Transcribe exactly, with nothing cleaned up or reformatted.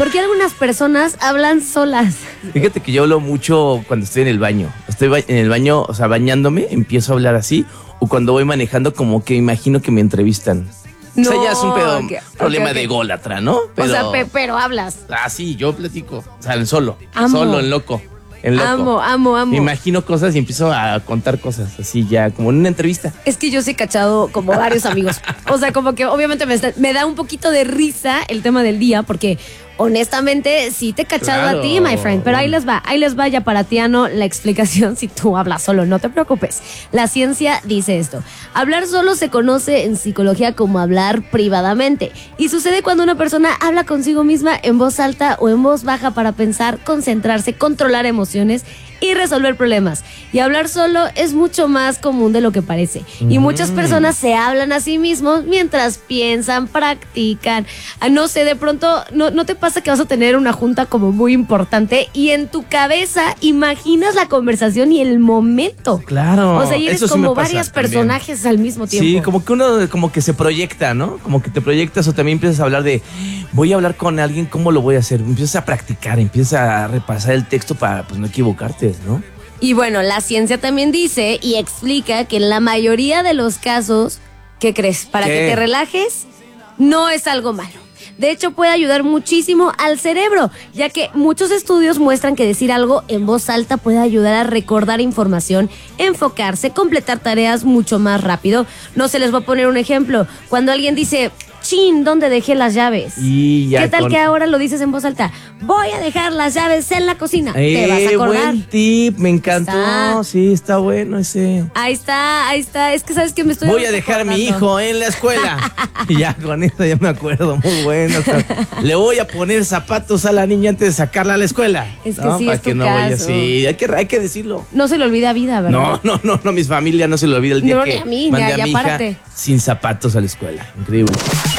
¿Por qué algunas personas hablan solas? Fíjate que yo hablo mucho cuando estoy en el baño. Estoy ba- en el baño, o sea, bañándome, empiezo a hablar así. O cuando voy manejando, como que imagino que me entrevistan. No, o sea, ya es un pedo, okay, problema okay, okay. de ególatra, ¿no? Pero, O sea, pe- pero hablas. Ah, sí, yo platico. O sea, en solo. Amo. Solo, en loco. En loco. Amo, amo, amo. Me imagino cosas y empiezo a contar cosas así ya, como en una entrevista. Es que yo sí he cachado como varios amigos. O sea, como que obviamente me, está- me da un poquito de risa el tema del día, porque honestamente sí te he cachado Claro. a ti, my friend. Pero ahí les va, ahí les va ya para Tiano la explicación si tú hablas solo, no te preocupes. La ciencia dice esto. Hablar solo se conoce en psicología como hablar privadamente. Y sucede cuando una persona habla consigo misma en voz alta o en voz baja para pensar, concentrarse, controlar emociones y resolver problemas. Y hablar solo es mucho más común de lo que parece. Y muchas personas se hablan a sí mismos mientras piensan, practican. Ah, no sé, de pronto, ¿no, ¿no te pasa que vas a tener una junta como muy importante y en tu cabeza imaginas la conversación y el momento? Claro. O sea, y eres eso sí me como pasa varios también. personajes al mismo tiempo. Sí, como que uno como que se proyecta, ¿no? Como que te proyectas o también empiezas a hablar de, voy a hablar con alguien, ¿cómo lo voy a hacer? Empiezas a practicar, empiezas a repasar el texto para pues no equivocarte, ¿no? Y bueno, la ciencia también dice y explica que en la mayoría de los casos, ¿qué crees? Para ¿Qué? que te relajes, no es algo malo. De hecho, puede ayudar muchísimo al cerebro, ya que muchos estudios muestran que decir algo en voz alta puede ayudar a recordar información, enfocarse, completar tareas mucho más rápido. No se les voy a poner un ejemplo. Cuando alguien dice, chin, ¿dónde dejé las llaves? Y ya ¿Qué tal con- que ahora lo dices en voz alta? Voy a dejar las llaves en la cocina. Te vas a Eh, acordar. buen tip, me encantó. Está. Sí, está bueno ese. Ahí está, ahí está. Es que sabes que me estoy Voy a dejar a mi acordando. hijo en la escuela. Y ya con eso ya me acuerdo, muy bueno. O sea, le voy a poner zapatos a la niña antes de sacarla a la escuela. Es que ¿no? sí, Para es que tu no vaya caso. así. Hay que, hay que decirlo. No se le olvida vida, ¿verdad? No, no, no, no, mis familia no se le olvida el día No, que ni a mí, mandé ya- a ya mi hija párate. sin zapatos a la escuela. Increíble.